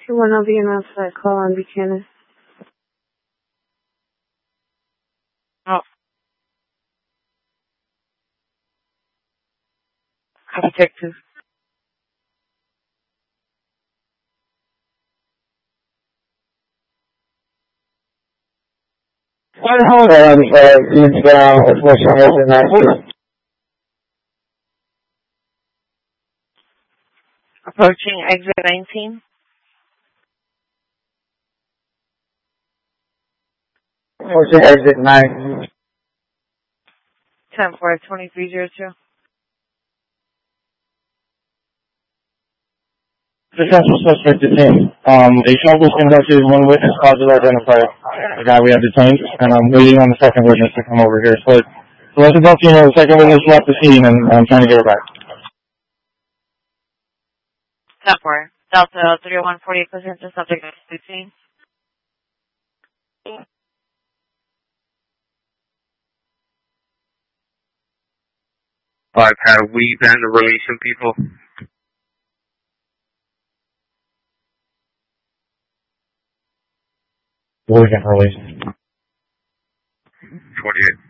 210 BNS, call on Buchanan. Oh. Detective. Hold on, what's your name? Approaching exit 19. What's your exit 9? 10-4-2302. Potential suspect detained. A shuttle was conducted, one witness called to identify the guy we have detained, and I'm waiting on the second witness to come over here. So let's about the second witness left the scene, and I'm trying to get her back. 10-4. Delta 30148 potential subject detained. I've had a weed ban to release some people. What was that release? 28.